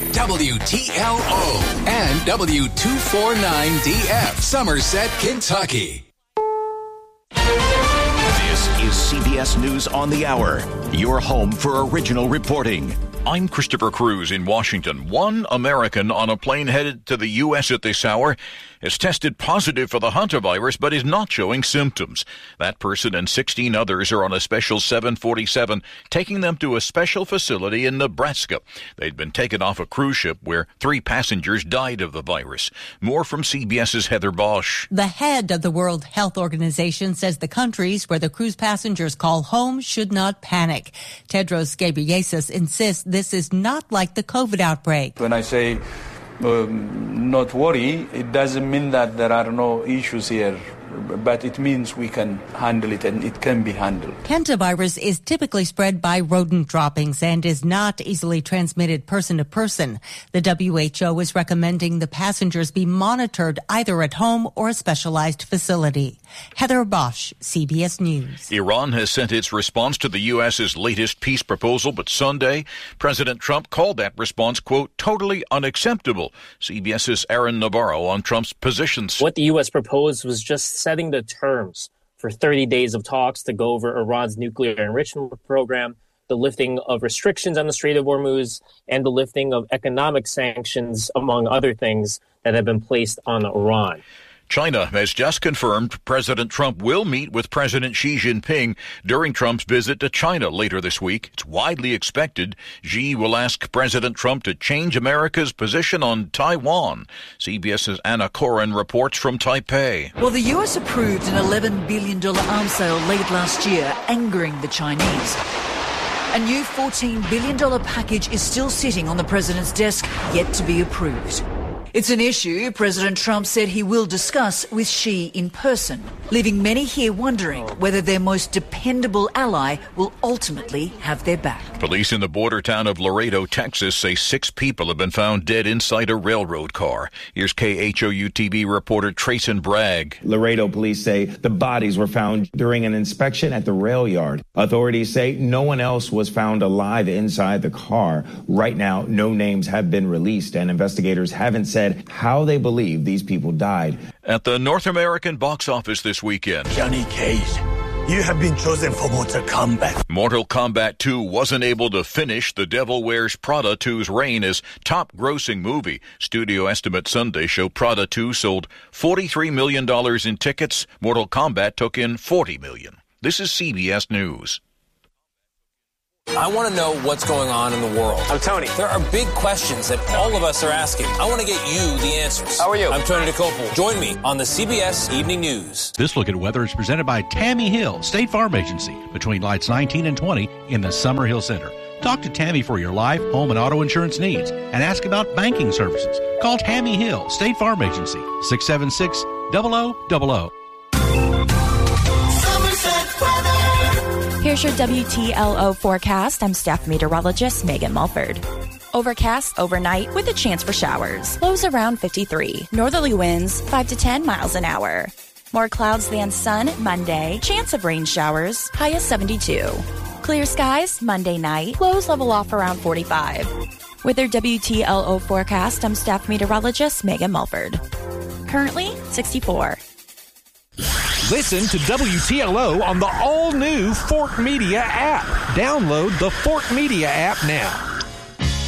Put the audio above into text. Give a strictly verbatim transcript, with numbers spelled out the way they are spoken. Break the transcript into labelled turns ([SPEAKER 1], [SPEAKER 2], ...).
[SPEAKER 1] W T L O and W two forty-nine D F, Somerset, Kentucky.
[SPEAKER 2] This is C B S News on the Hour, your home for original reporting. I'm Christopher Cruz in Washington. One American on a plane headed to the U S at this hour has tested positive for the hantavirus but is not showing symptoms. That person and sixteen others are on a special seven forty-seven, taking them to a special facility in Nebraska. They'd been taken off a cruise ship where three passengers died of the virus. More from CBS's Heather Bosch.
[SPEAKER 3] The head of the World Health Organization says the countries where the cruise passengers call home should not panic. Tedros Ghebreyesus insists this is not like the COVID outbreak.
[SPEAKER 4] When I say um, not worry, it doesn't mean that there are no issues here, but it means we can handle it and it can be handled.
[SPEAKER 3] Hantavirus is typically spread by rodent droppings and is not easily transmitted person to person. The W H O is recommending the passengers be monitored either at home or a specialized facility. Heather Bosch, C B S News.
[SPEAKER 2] Iran has sent its response to the U S's latest peace proposal, but Sunday, President Trump called that response, quote, totally unacceptable. CBS's Aaron Navarro on Trump's positions.
[SPEAKER 5] What the U S proposed was just setting the terms for thirty days of talks to go over Iran's nuclear enrichment program, the lifting of restrictions on the Strait of Hormuz, and the lifting of economic sanctions, among other things, that have been placed on Iran.
[SPEAKER 2] China has just confirmed President Trump will meet with President Xi Jinping during Trump's visit to China later this week. It's widely expected Xi will ask President Trump to change America's position on Taiwan. CBS's Anna Coren reports from Taipei.
[SPEAKER 6] Well, the U S approved an eleven billion dollars arms sale late last year, angering the Chinese. A new fourteen billion dollars package is still sitting on the president's desk, yet to be approved. It's an issue President Trump said he will discuss with Xi in person, leaving many here wondering whether their most dependable ally will ultimately have their back.
[SPEAKER 2] Police in the border town of Laredo, Texas, say six people have been found dead inside a railroad car. Here's K H O U T V reporter Trayson Bragg.
[SPEAKER 7] Laredo police say the bodies were found during an inspection at the rail yard. Authorities say no one else was found alive inside the car. Right now, no names have been released, and investigators haven't said how they believe these people died.
[SPEAKER 2] At the North American box office this weekend,
[SPEAKER 8] Johnny Cage, you have been chosen for Mortal Kombat.
[SPEAKER 2] Mortal Kombat two wasn't able to finish The Devil Wears Prada two's reign as top-grossing movie. Studio estimates Sunday show Prada two sold forty-three million dollars in tickets. Mortal Kombat took in forty million dollars. This is C B S News.
[SPEAKER 9] I want to know what's going on in the world.
[SPEAKER 10] I'm Tony.
[SPEAKER 9] There are big questions that all of us are asking. I want to get you the answers.
[SPEAKER 10] How are you?
[SPEAKER 9] I'm Tony DeCopel. Join me on the C B S Evening News.
[SPEAKER 11] This look at weather is presented by Tammy Hill, State Farm Agency, between lights nineteen and twenty in the Summer Hill Center. Talk to Tammy for your life, home, and auto insurance needs, and ask about banking services. Call Tammy Hill, State Farm Agency, six seven six, zero zero zero zero.
[SPEAKER 12] Here's your W T L O forecast. I'm staff meteorologist Megan Mulford. Overcast overnight with a chance for showers. Lows around fifty-three. Northerly winds five to ten miles an hour. More clouds than sun Monday. Chance of rain showers. High of seventy-two. Clear skies Monday night. Lows level off around forty-five. With your W T L O forecast, I'm staff meteorologist Megan Mulford. Currently sixty-four.
[SPEAKER 13] Listen to W T L O on the all-new Fort Media app. Download the Fort Media app now.